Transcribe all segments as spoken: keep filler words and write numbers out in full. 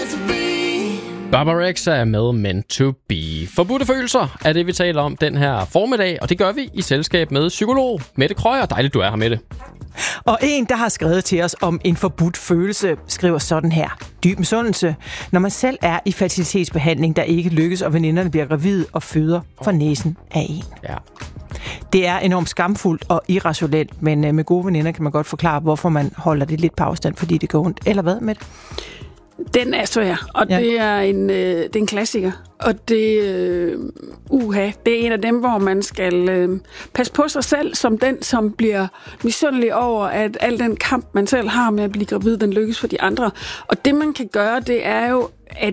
Barbara Rexha er med Meant to Be. Forbudte følelser er det, vi taler om den her formiddag, og det gør vi i selskab med psykolog Mette Krøyer. Dejligt, du er her, Mette. Og en, der har skrevet til os om en forbudt følelse, skriver sådan her. Dyb misundelse, når man selv er i fertilitetsbehandling, der ikke lykkes, og veninderne bliver gravide og føder for næsen af en. Ja. Det er enormt skamfuldt og irrationelt, men med gode veninder kan man godt forklare, hvorfor man holder det lidt på afstand, fordi det går ondt. Eller hvad, Mette? Den er svær, og ja. det, er en, øh, det er en klassiker. Og det, øh, uha, det er en af dem, hvor man skal øh, passe på sig selv, som den, som bliver misundelig over, at al den kamp, man selv har med at blive gravid, den lykkes for de andre. Og det, man kan gøre, det er jo, at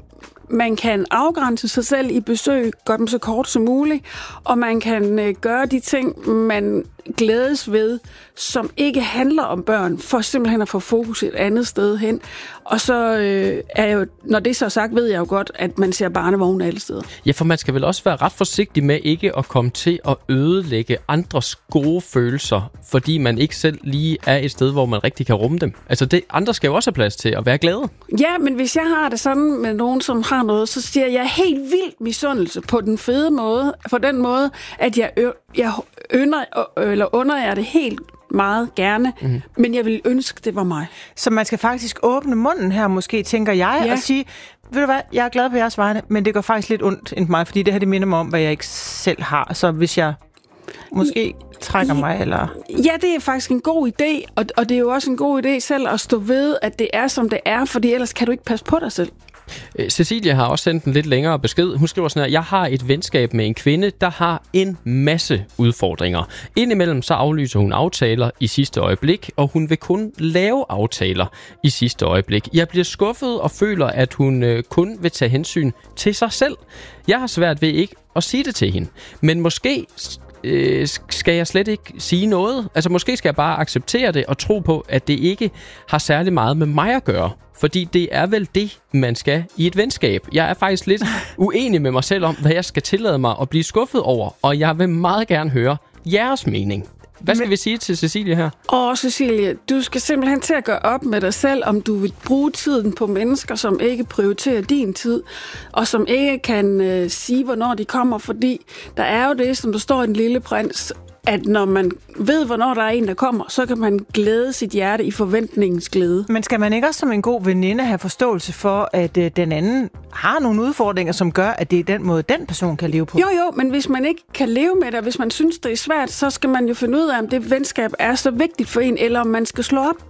man kan afgrænse sig selv i besøg, gøre dem så kort som muligt, og man kan øh, gøre de ting, man glædes ved, som ikke handler om børn, for simpelthen at få fokus et andet sted hen. Og så øh, er jo, når det så er sagt, ved jeg jo godt, at man ser barnevogne alle steder. Ja, for man skal vel også være ret forsigtig med ikke at komme til at ødelægge andres gode følelser, fordi man ikke selv lige er et sted, hvor man rigtig kan rumme dem. Altså, det, andre skal jo også have plads til at være glade. Ja, men hvis jeg har det sådan med nogen, som har noget, så siger jeg helt vildt misundelse på den fede måde, på den måde, at jeg, ø- jeg ynder, eller under jer det helt meget gerne, mm. men jeg vil ønske, det var mig. Så man skal faktisk åbne munden her, måske, tænker jeg, ja. og sige, ved du hvad, jeg er glad på jeres vegne, men det går faktisk lidt ondt end mig, fordi det her, det minder mig om, hvad jeg ikke selv har. Så hvis jeg måske trækker mig, eller... Ja, det er faktisk en god idé, og, og det er jo også en god idé selv at stå ved, at det er, som det er, fordi ellers kan du ikke passe på dig selv. Cecilia har også sendt en lidt længere besked. Hun skriver sådan her: jeg har et venskab med en kvinde, der har en masse udfordringer. Indimellem så aflyser hun aftaler i sidste øjeblik, og hun vil kun lave aftaler i sidste øjeblik. Jeg bliver skuffet og føler, at hun øh, kun vil tage hensyn til sig selv. Jeg har svært ved ikke at sige det til hende. Men måske øh, skal jeg slet ikke sige noget. Altså måske skal jeg bare acceptere det og tro på, at det ikke har særlig meget med mig at gøre. Fordi det er vel det, man skal i et venskab. Jeg er faktisk lidt uenig med mig selv om, hvad jeg skal tillade mig at blive skuffet over. Og jeg vil meget gerne høre jeres mening. Hvad skal Men... vi sige til Cecilie her? Åh, Cecilie, du skal simpelthen til at gøre op med dig selv, om du vil bruge tiden på mennesker, som ikke prioriterer din tid, og som ikke kan øh, sige, hvornår de kommer. Fordi der er jo det, som der står i Den Lille Prins, at når man ved, hvornår der er en, der kommer, så kan man glæde sit hjerte i forventningens glæde. Men skal man ikke også som en god veninde have forståelse for, at øh, den anden har nogle udfordringer, som gør, at det er den måde, den person kan leve på? Jo, jo, men hvis man ikke kan leve med det, hvis man synes, det er svært, så skal man jo finde ud af, om det venskab er så vigtigt for en, eller om man skal slå op.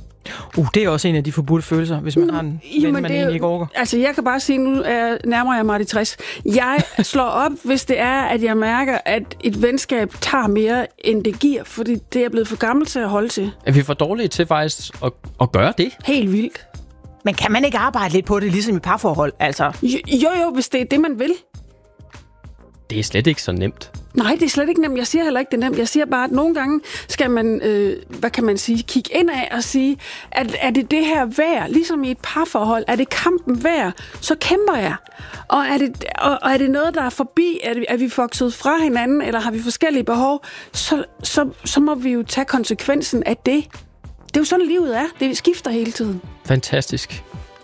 Uh, det er også en af de forbudte følelser, hvis man har en ven, man egentlig ikke orker. Altså, jeg kan bare sige, nu er, nærmer jeg mig de tres. Jeg slår op, hvis det er, at jeg mærker, at et venskab tager mere, end det giver, fordi det er blevet for gammelt til at holde til. Er vi for dårlige til faktisk at, at gøre det? Helt vildt. Men kan man ikke arbejde lidt på det, ligesom i parforhold? Altså? Jo, jo, jo, hvis det er det, man vil. Det er slet ikke så nemt. Nej, det er slet ikke nemt. Jeg siger heller ikke, det er nemt. Jeg siger bare, at nogle gange skal man, øh, hvad kan man sige, kigge ind af og sige, at er det det her værd, ligesom i et parforhold, er det kampen værd, så kæmper jeg. Og er det, og, og er det noget, der er forbi, er, er vi vokset fra hinanden, eller har vi forskellige behov, så, så, så må vi jo tage konsekvensen af det. Det er jo sådan, livet er. Det skifter hele tiden. Fantastisk.